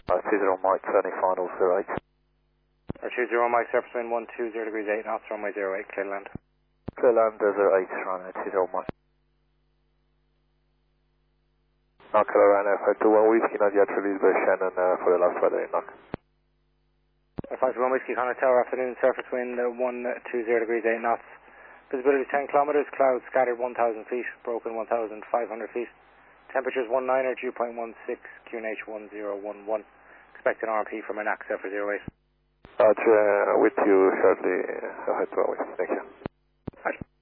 20 Mike, turning final 08. R20 Mike, surface wind 120 degrees 8 knots, runway 08, clear land. Clear land 08, runway 20 Mike. Knock around F51 Whiskey, not yet released by Shannon for the last weather in knock. F51 Whiskey, Connor Tower, afternoon, surface wind 120 degrees 8 knots. Visibility 10 kilometers, clouds scattered 1,000 feet, broken 1,500 feet. Temperatures 19er, dew point 16, QNH 1011. Expected RP from an AXA for 08. Roger, with you shortly, ahead to Thank you. Right.